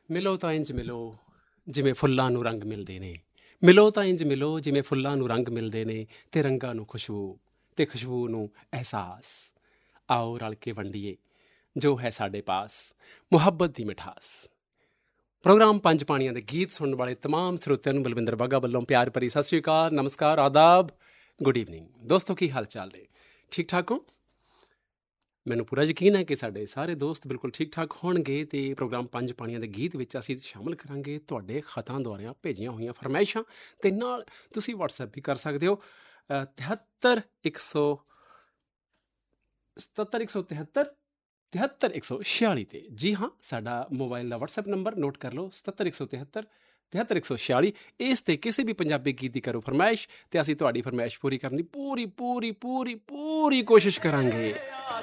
ਮਿਲੋ ਤਾਂ ਇੰਝ ਮਿਲੋ ਜਿਵੇਂ ਫੁੱਲਾਂ ਨੂੰ ਰੰਗ ਮਿਲਦੇ ਨੇ, ਮਿਲੋ ਤਾਂ ਇੰਝ ਮਿਲੋ ਜਿਵੇਂ ਫੁੱਲਾਂ ਨੂੰ ਰੰਗ ਮਿਲਦੇ ਨੇ, ਅਤੇ ਰੰਗਾਂ ਨੂੰ ਖੁਸ਼ਬੂ ਅਤੇ ਖੁਸ਼ਬੂ ਨੂੰ ਅਹਿਸਾਸ। ਆਓ ਰਲ ਕੇ ਵੰਡੀਏ ਜੋ ਹੈ ਸਾਡੇ ਪਾਸ, ਮੁਹੱਬਤ ਦੀ ਮਿਠਾਸ। ਪ੍ਰੋਗਰਾਮ ਪੰਜ ਪਾਣੀਆਂ ਦੇ ਗੀਤ ਸੁਣਨ ਵਾਲੇ ਤਮਾਮ ਸਰੋਤਿਆਂ ਨੂੰ ਬਲਵਿੰਦਰ ਬਾਘਾ ਵੱਲੋਂ ਪਿਆਰ ਭਰੀ ਸਤਿ ਸ਼੍ਰੀ ਅਕਾਲ, ਨਮਸਕਾਰ, ਆਦਾਬ, ਗੁੱਡ ਈਵਨਿੰਗ। ਦੋਸਤੋ, ਕੀ ਹਾਲ ਚਾਲ ਨੇ? ਠੀਕ ਠਾਕ ਹੋ? ਮੈਨੂੰ ਪੂਰਾ ਯਕੀਨ ਹੈ ਕਿ ਸਾਡੇ ਸਾਰੇ ਦੋਸਤ ਬਿਲਕੁਲ ਠੀਕ ਠਾਕ ਹੋਣਗੇ ਅਤੇ ਪ੍ਰੋਗਰਾਮ ਪੰਜ ਪਾਣੀਆਂ ਦੇ ਗੀਤ ਵਿੱਚ ਅਸੀਂ ਸ਼ਾਮਲ ਕਰਾਂਗੇ ਤੁਹਾਡੇ ਖਤਾਂ ਦੁਆਰਾ ਭੇਜੀਆਂ ਹੋਈਆਂ ਫਰਮਾਇਸ਼ਾਂ, ਅਤੇ ਨਾਲ ਤੁਸੀਂ ਵਟਸਐਪ ਵੀ ਕਰ ਸਕਦੇ ਹੋ 73173 'ਤੇ। ਜੀ ਹਾਂ, ਸਾਡਾ ਮੋਬਾਈਲ ਦਾ ਵਟਸਐਪ ਨੰਬਰ ਨੋਟ ਕਰ ਲਓ, 73173 ਇਸ 'ਤੇ ਕਿਸੇ ਵੀ ਪੰਜਾਬੀ ਗੀਤ ਦੀ ਕਰੋ ਫਰਮਾਇਸ਼, ਅਤੇ ਅਸੀਂ ਤੁਹਾਡੀ ਫਰਮਾਇਸ਼ ਪੂਰੀ ਕਰਨ ਦੀ ਪੂਰੀ ਕੋਸ਼ਿਸ਼ ਕਰਾਂਗੇ।